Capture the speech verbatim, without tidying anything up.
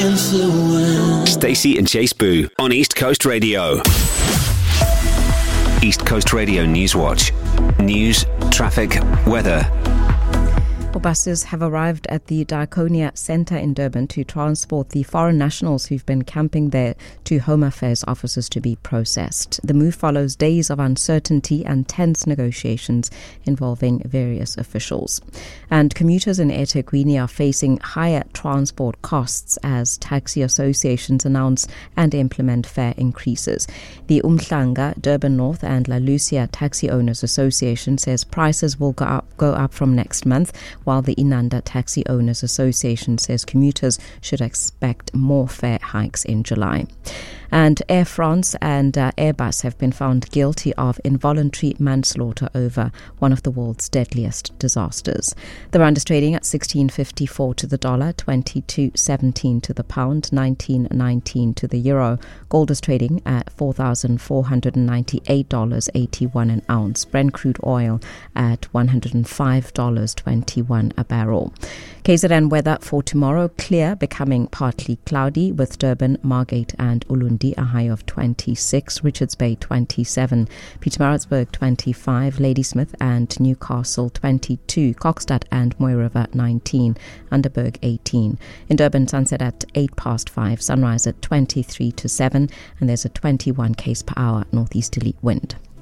against the wind. Stacey and Chase Boo on East Coast Radio. East Coast Radio Newswatch. News, traffic, weather. Buses have arrived at the Diaconia Centre in Durban to transport the foreign nationals who've been camping there to Home Affairs offices to be processed. The move follows days of uncertainty and tense negotiations involving various officials. And commuters in eThekwini are facing higher transport costs as taxi associations announce and implement fare increases. The Umhlanga, Durban North and La Lucia Taxi Owners Association says prices will go up, go up from next month, while the Inanda Taxi Owners Association says commuters should expect more fare hikes in July. And Air France and uh, Airbus have been found guilty of involuntary manslaughter over one of the world's deadliest disasters. The rand is trading at sixteen fifty-four to the dollar, twenty-two seventeen to the pound, nineteen nineteen to the euro. Gold is trading at four thousand four hundred ninety-eight dollars and eighty-one cents an ounce. Brent crude oil at one hundred five dollars and twenty-one cents a barrel. K Z N weather for tomorrow: clear, becoming partly cloudy, with Durban, Margate and Ulundi a high of twenty-six, Richards Bay twenty-seven, Pietermaritzburg twenty-five, Ladysmith and Newcastle twenty-two, Kokstad and Mooi River nineteen, Underberg eighteen. In Durban, sunset at eight past five, sunrise at twenty-three to seven, and there's a twenty-one k's per hour northeasterly wind.